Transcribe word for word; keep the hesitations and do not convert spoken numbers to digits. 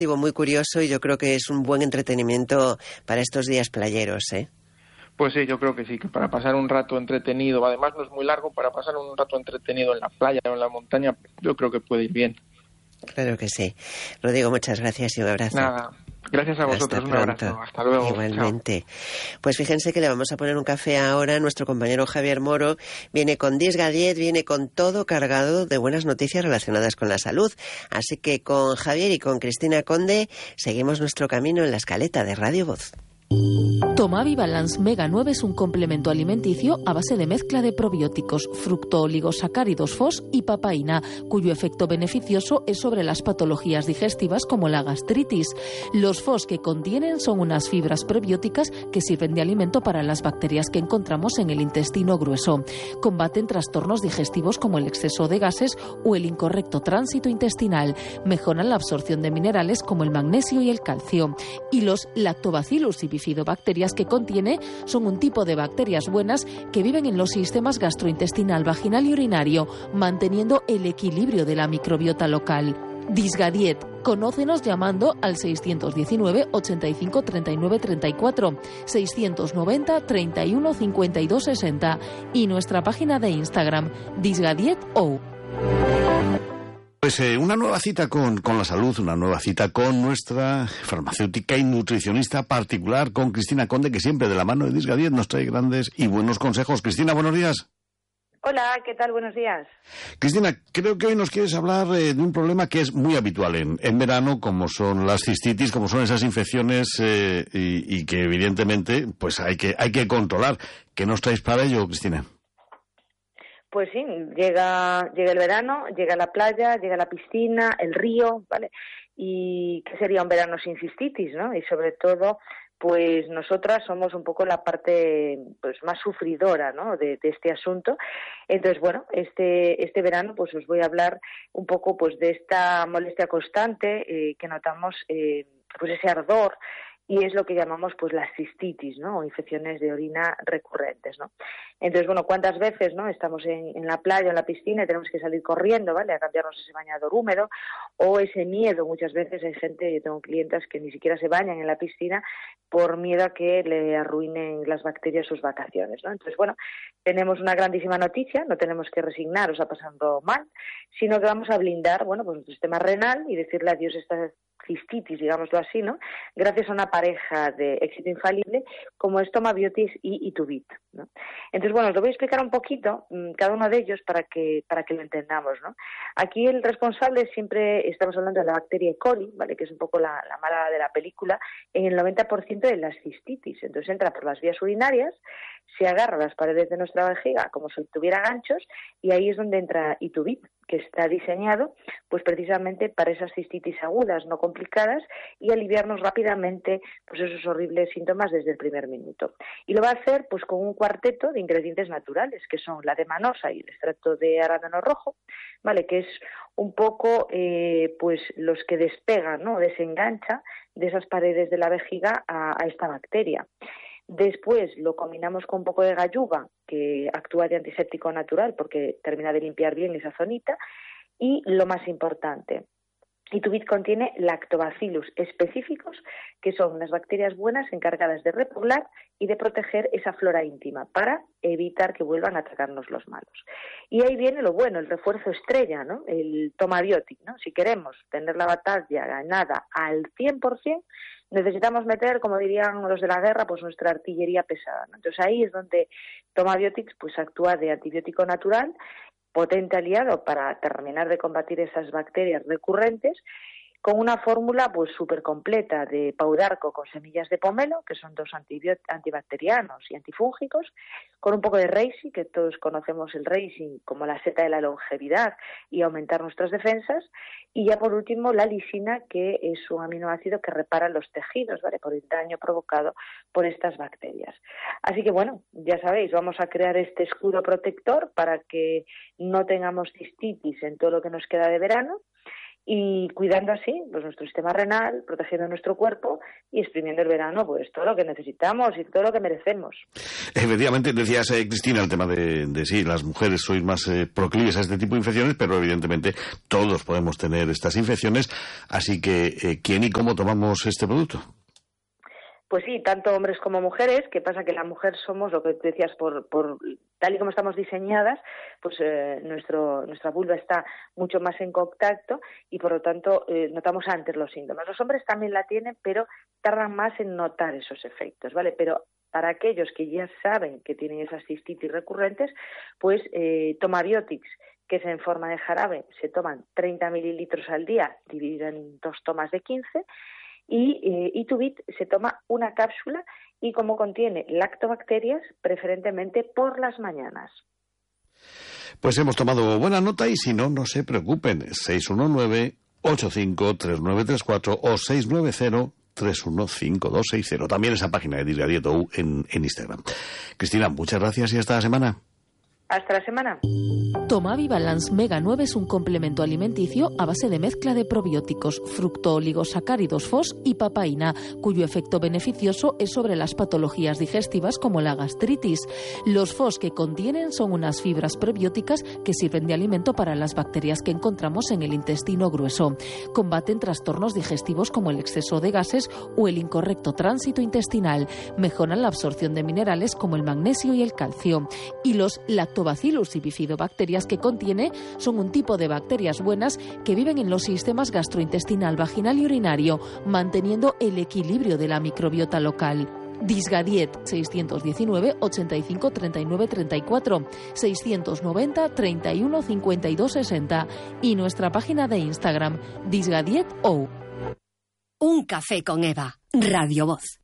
Muy curioso y yo creo que es un buen entretenimiento para estos días playeros, ¿eh? Pues sí, yo creo que sí, que para pasar un rato entretenido, además no es muy largo, para pasar un rato entretenido en la playa o en la montaña, yo creo que puede ir bien. Claro que sí. Rodrigo, muchas gracias y un abrazo. Nada, gracias a vosotros, un abrazo. Hasta luego. Igualmente. Chao. Pues fíjense que le vamos a poner un café ahora. Nuestro compañero Javier Moro viene con Disgadiet, viene con todo cargado de buenas noticias relacionadas con la salud. Así que con Javier y con Cristina Conde seguimos nuestro camino en la escaleta de Radio Voz. Tomavi Balance Mega nueve es un complemento alimenticio a base de mezcla de probióticos, fructooligosacáridos F O S y papaína, cuyo efecto beneficioso es sobre las patologías digestivas como la gastritis. Los F O S que contienen son unas fibras prebióticas que sirven de alimento para las bacterias que encontramos en el intestino grueso. Combaten trastornos digestivos como el exceso de gases o el incorrecto tránsito intestinal. Mejoran la absorción de minerales como el magnesio y el calcio. Y los lactobacillus y bifidobacterias que contiene son un tipo de bacterias buenas que viven en los sistemas gastrointestinal, vaginal y urinario, manteniendo el equilibrio de la microbiota local. Disgadiet. Conócenos llamando al seiscientos diecinueve, ochenta y cinco, treinta y nueve, treinta y cuatro, seiscientos noventa, treinta y uno, cincuenta y dos, sesenta y nuestra página de Instagram, disgadieto. Pues eh, una nueva cita con, con la salud, una nueva cita con nuestra farmacéutica y nutricionista particular, con Cristina Conde, que siempre de la mano de Disgadiet nos trae grandes y buenos consejos. Cristina, buenos días. Hola, ¿qué tal? Buenos días. Cristina, creo que hoy nos quieres hablar eh, de un problema que es muy habitual en, en verano, como son las cistitis, como son esas infecciones eh, y, y que evidentemente pues hay que, hay que controlar. ¿Qué nos traes para ello, Cristina? Pues sí, llega llega el verano, llega la playa, llega la piscina, el río, ¿vale? Y ¿qué sería un verano sin cistitis, no? Y sobre todo, pues nosotras somos un poco la parte pues más sufridora, ¿no? de, de este asunto. Entonces, bueno, este este verano pues os voy a hablar un poco pues de esta molestia constante eh, que notamos, eh, pues ese ardor, y es lo que llamamos pues la cistitis, ¿no? O infecciones de orina recurrentes, ¿no? Entonces, bueno, ¿cuántas veces, no? Estamos en, en la playa, en la piscina y tenemos que salir corriendo, ¿vale? A cambiarnos ese bañador húmedo, o ese miedo. Muchas veces hay gente, yo tengo clientas que ni siquiera se bañan en la piscina por miedo a que le arruinen las bacterias sus vacaciones, ¿no? Entonces, bueno, tenemos una grandísima noticia, no tenemos que resignaros a pasando mal, sino que vamos a blindar, bueno, pues nuestro sistema renal y decirle adiós a esta cistitis, digámoslo así, ¿no? Gracias a una pareja de éxito infalible como es Tomabiotis y Ituvit, ¿no? Entonces, bueno, os lo voy a explicar un poquito, cada uno de ellos, para que para que lo entendamos, ¿no? Aquí el responsable, siempre estamos hablando de la bacteria E. coli, ¿vale? Que es un poco la, la mala de la película, en el noventa por ciento de las cistitis. Entonces entra por las vías urinarias, se agarra a las paredes de nuestra vejiga como si tuviera ganchos, y ahí es donde entra Ituvit, que está diseñado pues precisamente para esas cistitis agudas no complicadas y aliviarnos rápidamente pues esos horribles síntomas desde el primer minuto. Y lo va a hacer pues con un cuarteto de ingredientes naturales, que son la demanosa y el extracto de arándano rojo, vale, que es un poco eh, pues los que despegan, ¿no? Desengancha de esas paredes de la vejiga a, a esta bacteria. Después lo combinamos con un poco de galluva, que actúa de antiséptico natural porque termina de limpiar bien esa zonita. Y lo más importante, Ituvit contiene lactobacillus específicos, que son las bacterias buenas encargadas de repoblar y de proteger esa flora íntima para evitar que vuelvan a atacarnos los malos. Y ahí viene lo bueno, el refuerzo estrella, ¿no? El Tomabiotic, ¿no? Si queremos tener la batalla ganada al cien por ciento, necesitamos meter, como dirían los de la guerra, pues nuestra artillería pesada, ¿no? Entonces ahí es donde Tomabiotics pues actúa de antibiótico natural, potente aliado para terminar de combatir esas bacterias recurrentes, con una fórmula pues súper completa de Paudarco con semillas de pomelo, que son dos antibacterianos y antifúngicos, con un poco de Reishi, que todos conocemos el Reishi como la seta de la longevidad y aumentar nuestras defensas, y ya por último la lisina, que es un aminoácido que repara los tejidos, ¿vale?, por el daño provocado por estas bacterias. Así que bueno, ya sabéis, vamos a crear este escudo protector para que no tengamos cistitis en todo lo que nos queda de verano. y cuidando así pues nuestro sistema renal, protegiendo nuestro cuerpo y exprimiendo el verano pues todo lo que necesitamos y todo lo que merecemos. Efectivamente, decías, eh, Cristina, el tema de, de sí, las mujeres sois más eh, proclives a este tipo de infecciones, pero evidentemente todos podemos tener estas infecciones, así que eh, ¿quién y cómo tomamos este producto? Pues sí, tanto hombres como mujeres. ¿Qué pasa? Que la mujer somos, lo que decías, por, por tal y como estamos diseñadas, pues eh, nuestro, nuestra vulva está mucho más en contacto y por lo tanto eh, notamos antes los síntomas. Los hombres también la tienen, pero tardan más en notar esos efectos, ¿vale? Pero para aquellos que ya saben que tienen esas cistitis recurrentes, pues eh, Tomabiotics, que es en forma de jarabe, se toman treinta mililitros al día, dividido en dos tomas de quince, y eh, Itubit se toma una cápsula y como contiene lactobacterias, preferentemente por las mañanas. Pues hemos tomado buena nota y si no, no se preocupen. seis uno nueve, ocho cinco tres nueve tres cuatro o seis nueve cero, tres uno cinco dos seis cero. También esa página de Disgadietou en, en Instagram. Cristina, muchas gracias y hasta la semana. Hasta la semana. Tomavi Balance Mega nueve es un complemento alimenticio a base de mezcla de probióticos, fructooligosacáridos F O S y papaína, cuyo efecto beneficioso es sobre las patologías digestivas como la gastritis. Los F O S que contienen son unas fibras prebióticas que sirven de alimento para las bacterias que encontramos en el intestino grueso. Combaten trastornos digestivos como el exceso de gases o el incorrecto tránsito intestinal. Mejoran la absorción de minerales como el magnesio y el calcio. Y los lactobacillus y bifidobacterias que contiene son un tipo de bacterias buenas que viven en los sistemas gastrointestinal, vaginal y urinario, manteniendo el equilibrio de la microbiota local. Disgadiet seiscientos diecinueve, ochenta y cinco, treinta y nueve, treinta y cuatro, seiscientos noventa, treinta y uno, cincuenta y dos, sesenta y nuestra página de Instagram, Disgadietou. Un café con Eva, Radio Voz.